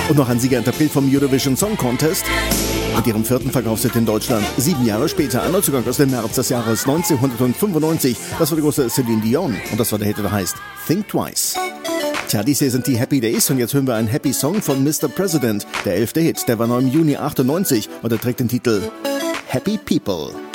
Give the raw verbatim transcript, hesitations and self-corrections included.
Und noch ein Sieger-Interpret vom Eurovision Song Contest. Mit ihrem vierten Verkaufshit in Deutschland. Sieben Jahre später, ein Neuzugang aus dem März des Jahres neunzehnhundertfünfundneunzig. Das war die große Celine Dion. Und das war der Hit, der heißt Think Twice. Tja, dies hier sind die Happy Days und jetzt hören wir einen Happy Song von Mister President. Der elfte Hit, der war noch im Juni achtundneunzig und er trägt den Titel Happy People.